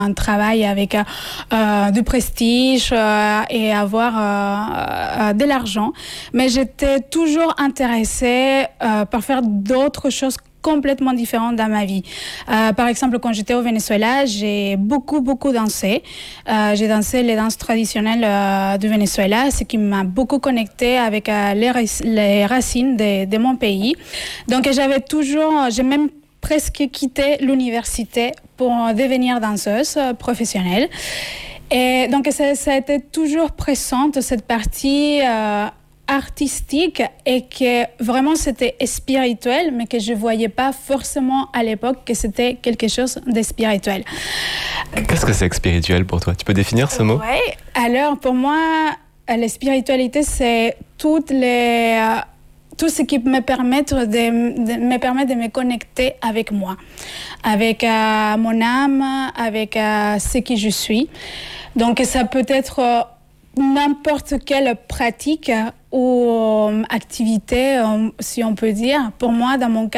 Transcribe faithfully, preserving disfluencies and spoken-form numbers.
un travail avec euh, du prestige euh, et avoir euh, euh, de l'argent. Mais j'étais toujours intéressée euh, par faire d'autres choses complètement différentes dans ma vie. Euh, par exemple, quand j'étais au Venezuela, j'ai beaucoup, beaucoup dansé. Euh, j'ai dansé les danses traditionnelles euh, du Venezuela, ce qui m'a beaucoup connectée avec euh, les, les racines de, de mon pays. Donc, j'avais toujours, j'ai même presque quitté l'université pour devenir danseuse professionnelle. Et donc, ça, ça a été toujours présente, cette partie euh, artistique, et que vraiment c'était spirituel, mais que je ne voyais pas forcément à l'époque que c'était quelque chose de spirituel. Qu'est-ce que c'est que spirituel pour toi? Tu peux définir ce mot? Oui, alors pour moi, la spiritualité, c'est toutes les... Euh, tout ce qui me permet de, de, me permet de me connecter avec moi, avec euh, mon âme, avec euh, ce que je suis. Donc ça peut être euh, n'importe quelle pratique ou euh, activité, euh, si on peut dire. Pour moi, dans mon cas,